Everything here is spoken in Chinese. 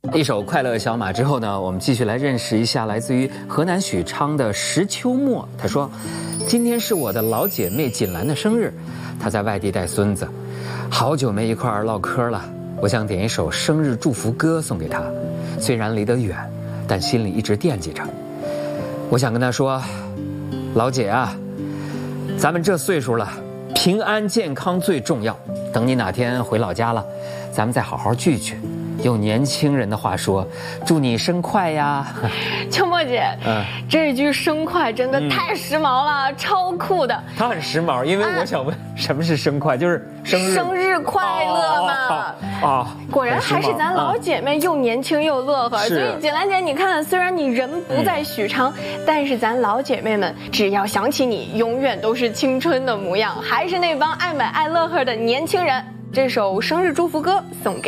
一首《快乐小马》之后呢，我们继续来认识一下来自于河南许昌的石秋墨。他说：“今天是我的老姐妹锦兰的生日，她在外地带孙子，好久没一块儿唠嗑了。我想点一首生日祝福歌送给她，虽然离得远，但心里一直惦记着。我想跟她说，老姐啊，咱们这岁数了，平安健康最重要。等你哪天回老家了，咱们再好好聚聚。用年轻人的话说，祝你生快呀！” 秋墨姐，这句生快真的太时髦了，超酷的。 它很时髦，因为我想问，什么是生快？就是生日快乐嘛！果然还是咱老姐妹又年轻又乐呵。所以锦兰姐，你看，虽然你人不在许昌，但是咱老姐妹们只要想起你，永远都是青春的模样，还是那帮爱买爱乐呵的年轻人。这首生日祝福歌送给